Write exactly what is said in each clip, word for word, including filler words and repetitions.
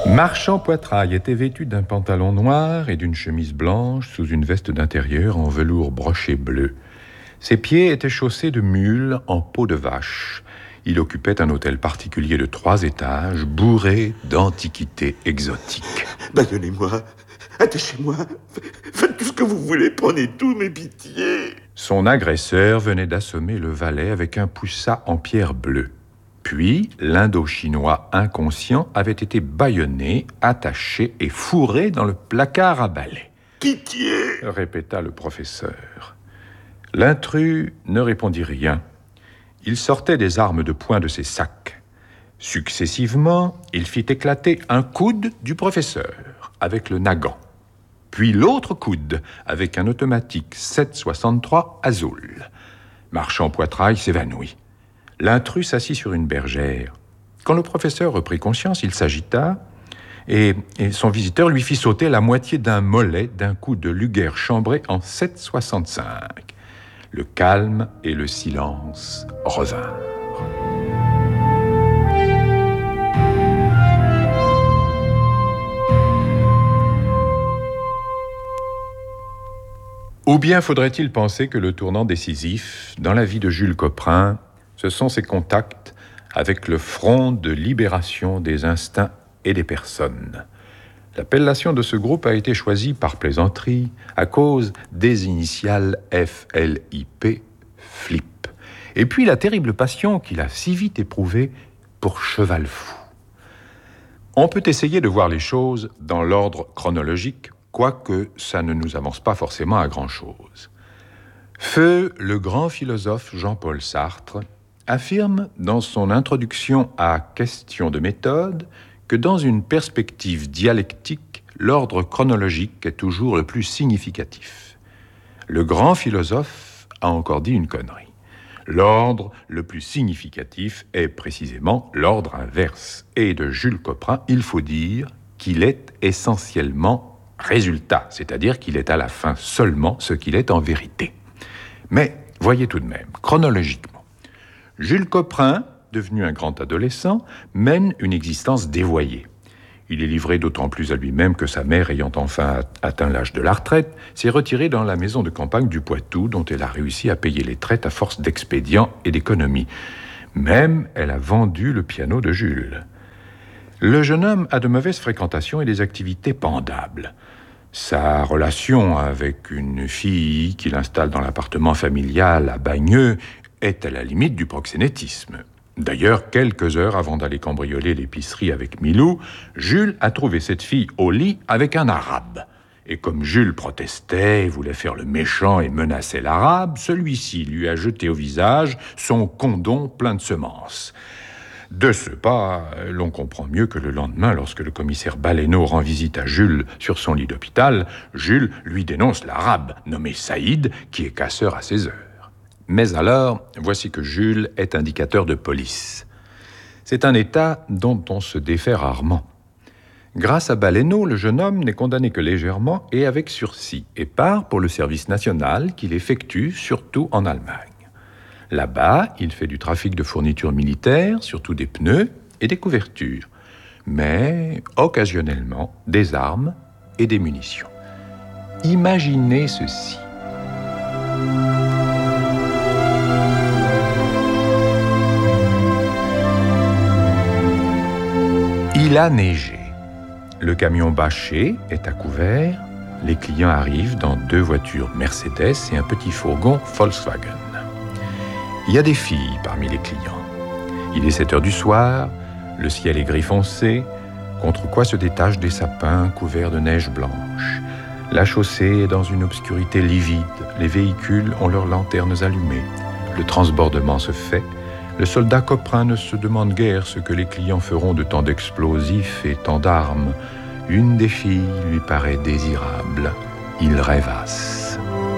Marchand Poitrail était vêtu d'un pantalon noir et d'une chemise blanche sous une veste d'intérieur en velours broché bleu. Ses pieds étaient chaussés de mules en peau de vache. Il occupait un hôtel particulier de trois étages, bourré d'antiquités exotiques. Bâillonnez-moi, attachez-moi, faites tout ce que vous voulez, prenez tout, mais pitié. Son agresseur venait d'assommer le valet avec un poussat en pierre bleue. Puis, l'Indo-Chinois inconscient avait été bâillonné, attaché et fourré dans le placard à balai. Pitié, répéta le professeur. L'intrus ne répondit rien. Il sortait des armes de poing de ses sacs. Successivement, il fit éclater un coude du professeur avec le nagant, puis l'autre coude avec un automatique sept soixante-trois Azul. Marchand Poitrail s'évanouit. L'intrus s'assit sur une bergère. Quand le professeur reprit conscience, il s'agita et, et son visiteur lui fit sauter la moitié d'un mollet d'un coup de luguer chambré en sept soixante-cinq. Le calme et le silence revinrent. Ou bien faudrait-il penser que le tournant décisif dans la vie de Jules Coprin, ce sont ses contacts avec le Front de libération des instincts et des personnes. L'appellation de ce groupe a été choisie par plaisanterie à cause des initiales F L I P, Flip. Et puis la terrible passion qu'il a si vite éprouvée pour Cheval Fou. On peut essayer de voir les choses dans l'ordre chronologique, quoique ça ne nous avance pas forcément à grand-chose. Feu, le grand philosophe Jean-Paul Sartre, affirme dans son introduction à Questions de méthode que dans une perspective dialectique, l'ordre chronologique est toujours le plus significatif. Le grand philosophe a encore dit une connerie. L'ordre le plus significatif est précisément l'ordre inverse. Et de Jules Coprin, il faut dire qu'il est essentiellement résultat, c'est-à-dire qu'il est à la fin seulement ce qu'il est en vérité. Mais voyez tout de même, chronologiquement, Jules Coprin, devenu un grand adolescent, mène une existence dévoyée. Il est livré d'autant plus à lui-même que sa mère, ayant enfin atteint l'âge de la retraite, s'est retirée dans la maison de campagne du Poitou, dont elle a réussi à payer les traites à force d'expédients et d'économies. Même, elle a vendu le piano de Jules. Le jeune homme a de mauvaises fréquentations et des activités pendables. Sa relation avec une fille qu'il installe dans l'appartement familial à Bagneux est à la limite du proxénétisme. D'ailleurs, quelques heures avant d'aller cambrioler l'épicerie avec Milou, Jules a trouvé cette fille au lit avec un arabe. Et comme Jules protestait, voulait faire le méchant et menaçait l'arabe, celui-ci lui a jeté au visage son condom plein de semences. De ce pas, l'on comprend mieux que le lendemain, lorsque le commissaire Baleineau rend visite à Jules sur son lit d'hôpital, Jules lui dénonce l'arabe, nommé Saïd, qui est casseur à ses heures. Mais alors, voici que Jules est indicateur de police. C'est un état dont on se défait rarement. Grâce à Baleineau, le jeune homme n'est condamné que légèrement et avec sursis, et part pour le service national qu'il effectue surtout en Allemagne. Là-bas, il fait du trafic de fournitures militaires, surtout des pneus et des couvertures, mais occasionnellement des armes et des munitions. Imaginez ceci. Il a neigé. Le camion bâché est à couvert. Les clients arrivent dans deux voitures Mercedes et un petit fourgon Volkswagen. Il y a des filles parmi les clients. Il est sept heures du soir, le ciel est gris foncé, contre quoi se détachent des sapins couverts de neige blanche. La chaussée est dans une obscurité livide, les véhicules ont leurs lanternes allumées. Le transbordement se fait. Le soldat Coprin ne se demande guère ce que les clients feront de tant d'explosifs et tant d'armes. Une des filles lui paraît désirable. Il rêvasse.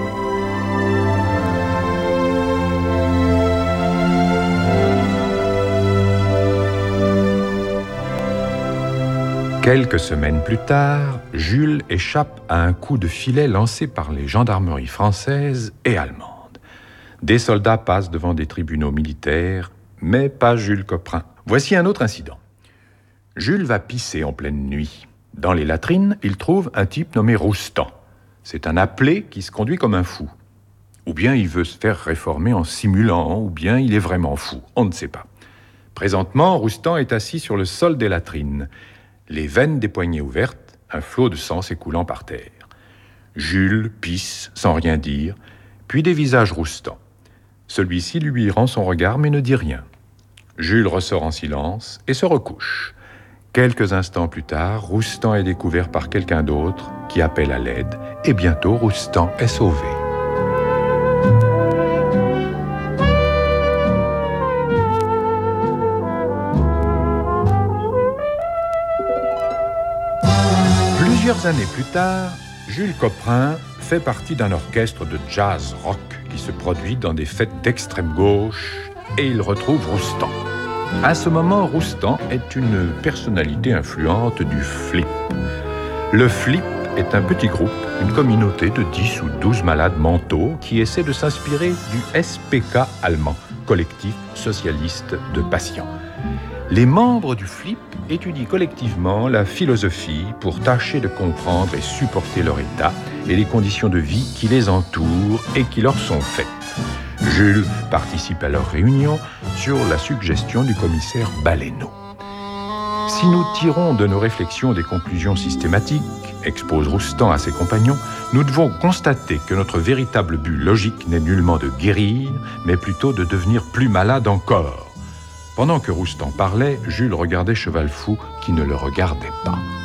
Quelques semaines plus tard, Jules échappe à un coup de filet lancé par les gendarmeries françaises et allemandes. Des soldats passent devant des tribunaux militaires, mais pas Jules Coprin. Voici un autre incident. Jules va pisser en pleine nuit. Dans les latrines, il trouve un type nommé Roustan. C'est un appelé qui se conduit comme un fou. Ou bien il veut se faire réformer en simulant, ou bien il est vraiment fou, on ne sait pas. Présentement, Roustan est assis sur le sol des latrines, les veines des poignets ouvertes, un flot de sang s'écoulant par terre. Jules pisse sans rien dire, puis dévisage Roustan. Celui-ci lui rend son regard mais ne dit rien. Jules ressort en silence et se recouche. Quelques instants plus tard, Roustan est découvert par quelqu'un d'autre qui appelle à l'aide, et bientôt Roustan est sauvé. Plusieurs années plus tard, Jules Coprin fait partie d'un orchestre de jazz rock qui se produit dans des fêtes d'extrême gauche et il retrouve Roustan. À ce moment, Roustan est une personnalité influente du flip. Le flip est un petit groupe, une communauté de dix ou douze malades mentaux qui essaient de s'inspirer du S P K allemand, collectif socialiste de patients. Les membres du flip étudient collectivement la philosophie pour tâcher de comprendre et supporter leur état et les conditions de vie qui les entourent et qui leur sont faites. Jules participe à leur réunion sur la suggestion du commissaire Baleineau. Si nous tirons de nos réflexions des conclusions systématiques, expose Roustan à ses compagnons, nous devons constater que notre véritable but logique n'est nullement de guérir, mais plutôt de devenir plus malade encore. Pendant que Roustan parlait, Jules regardait Cheval Fou qui ne le regardait pas.